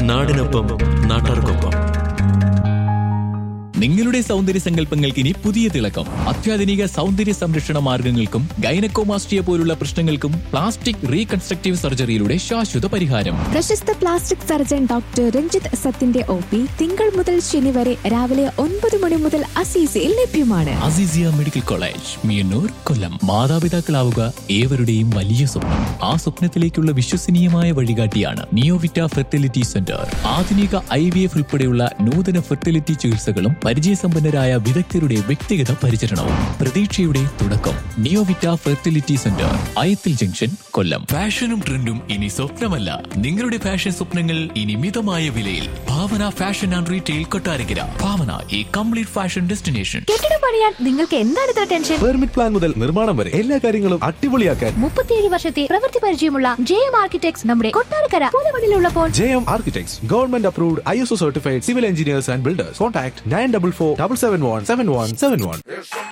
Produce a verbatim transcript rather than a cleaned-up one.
നാടിനൊപ്പം നാട്ടാർക്കൊപ്പം. നിങ്ങളുടെ സൗന്ദര്യ സങ്കല്പങ്ങൾക്ക് ഇനി പുതിയ തിളക്കം. അത്യാധുനിക സൗന്ദര്യ സംരക്ഷണ മാർഗങ്ങൾക്കും ഗൈനക്കോമാസ്റ്റിയ പോലുള്ള പ്രശ്നങ്ങൾക്കും പ്ലാസ്റ്റിക് റീകൺസ്ട്രക്റ്റീവ് സർജറിയിലൂടെ ശാശ്വത പരിഹാരം. പ്രശസ്ത plastic surgeon doctor Ranjith സത്തിന്റെ O P തിങ്കൾ മുതൽ ശനി വരെ രാവിലെ ഒൻപത് മണി മുതൽ അസീസയിൽ ലഭ്യമാണ്. അസീസിയ മെഡിക്കൽ കോളേജ്, മിയന്നൂർ, കൊല്ലം. മാതാപിതാക്കളാവുക ഏവരുടെയും വലിയ സ്വപ്നം. ആ സ്വപ്നത്തിലേക്കുള്ള വിശ്വസനീയമായ വഴികാട്ടിയാണ് നിയോവിറ്റ ഫെർട്ടിലിറ്റി സെന്റർ. ആധുനിക ഐ വി എഫ് ഉൾപ്പെടെയുള്ള നൂതന ഫെർട്ടിലിറ്റി ചികിത്സകളും പരിചയസമ്പന്നരായ വിദഗ്ധരുടെ വ്യക്തിഗത പരിചരണവും പ്രതീക്ഷയുടെ തുടക്കം. നിയോവിറ്റ ഫെർട്ടിലിറ്റി സെന്റർ, അയത്തിൽ ജംഗ്ഷൻ, കൊല്ലം. ഫാഷനും ട്രെൻഡും ഇനി സ്വപ്നമല്ല, നിങ്ങളുടെ ഫാഷൻ സ്വപ്നങ്ങൾ ഇനി മിതമായ വിലയിൽ. ഭാവന ഫാഷൻ ആൻഡ് റീറ്റെയിൽ, കൊട്ടാരക്കര. ഭാവന, ഈ കംപ്ലീറ്റ് ഫാഷൻ ഡെസ്റ്റിനേഷൻ. കെട്ടിടം പണിയാൻ നിങ്ങൾക്ക് എന്താണ് ഇത്ര ടെൻഷൻ? പെർമിറ്റ് പ്ലാൻ മുതൽ നിർമ്മാണം വരെ എല്ലാ കാര്യങ്ങളും അടിപൊളിയാക്കാൻ മുപ്പത്തിയേഴ് വർഷത്തെ പ്രവൃത്തി പരിചയമുള്ള ജെ എം ആർക്കിടെക്ട്സ് നമ്മുടെ Kottarakkara പുതുമണിലുള്ളപ്പോൾ. J M architects, government approved, I S O certified civil engineers and builders. Contact nine double four double seven one seven one seven one.